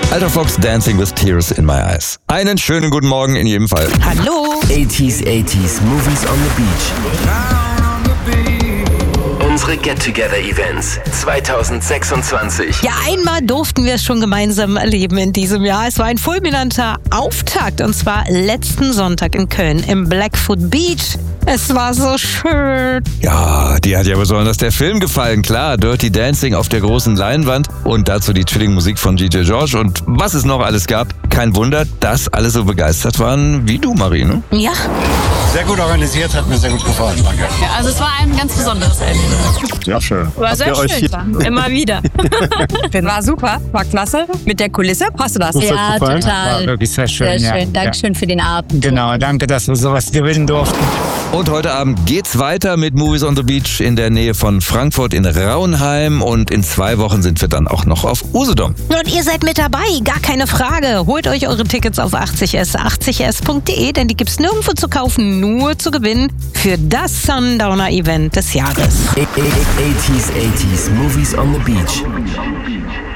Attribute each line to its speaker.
Speaker 1: Alter Fox, Dancing with Tears in My Eyes. Einen schönen guten Morgen in jedem Fall.
Speaker 2: Hallo.
Speaker 3: 80s, Movies on the Beach. Unsere Get-Together-Events 2026.
Speaker 2: Ja, einmal durften wir es schon gemeinsam erleben in diesem Jahr. Es war ein fulminanter Auftakt und zwar letzten Sonntag in Köln im Blackfoot Beach. Es war so schön.
Speaker 1: Ja, dir hat ja besonders der Film gefallen. Klar, Dirty Dancing auf der großen Leinwand und dazu die chillige Musik von DJ George und was es noch alles gab. Kein Wunder, dass alle so begeistert waren wie du, Marie, ne?
Speaker 2: Ja.
Speaker 4: Sehr gut organisiert, hat mir sehr gut gefallen, danke.
Speaker 5: Ja, also es war ein ganz besonderes Erlebnis.
Speaker 4: Sehr schön.
Speaker 5: War sehr schön, immer wieder.
Speaker 6: War super, war klasse. Mit der Kulisse, passt du das?
Speaker 7: Ja, total.
Speaker 8: War wirklich sehr schön.
Speaker 7: Sehr schön.
Speaker 8: Ja.
Speaker 7: Dankeschön für den Abend.
Speaker 8: Genau, danke, dass wir sowas gewinnen durften.
Speaker 1: Und heute Abend geht's weiter mit Movies on the Beach in der Nähe von Frankfurt in Raunheim und in 2 Wochen sind wir dann auch noch auf Usedom.
Speaker 2: Und ihr seid mit dabei, gar keine Frage. Holt euch eure Tickets auf 80s.de, denn die gibt's nirgendwo zu kaufen, nur zu gewinnen für das Sundowner-Event des Jahres.
Speaker 3: 80s, Movies on the Beach.